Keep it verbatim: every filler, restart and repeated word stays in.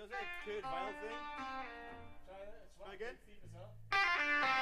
does that curved vinyl thing. Try that. It's Try again. feet as well.